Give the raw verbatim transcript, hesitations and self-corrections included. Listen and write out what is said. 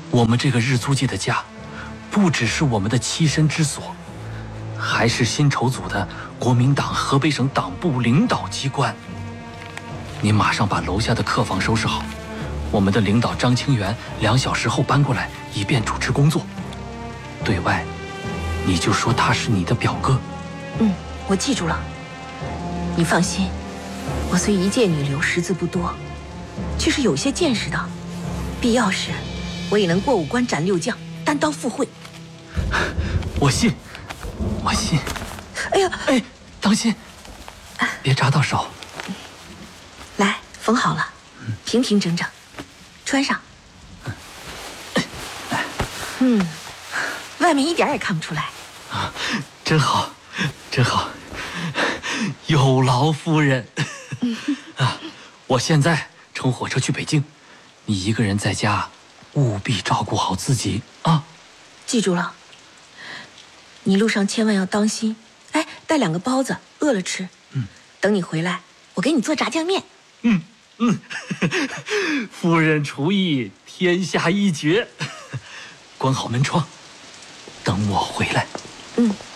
我们这个日租界的家，不只是我们的栖身之所，还是辛丑组的国民党河北省党部领导机关。您马上把楼下的客房收拾好，我们的领导张清源两小时后搬过来，以便主持工作。对外，你就说他是你的表哥。 嗯，我记住了。你放心，我虽一介女流，识字不多，却是有些见识的。必要时，我也能过五关斩六将，单刀赴会。 我信，我信。 哎呀， 哎，当心，别扎到手。 来，缝好了，平平整整，穿上。嗯，外面一点也看不出来。 啊，真好，真好。有劳夫人。啊，我现在乘火车去北京，你一个人在家，务必照顾好自己啊！ 记住了。你路上千万要当心，哎，带两个包子，饿了吃。 嗯， 等你回来，我给你做炸酱面。 嗯嗯，夫人厨艺天下一绝。关好门窗，等我回来。 嗯。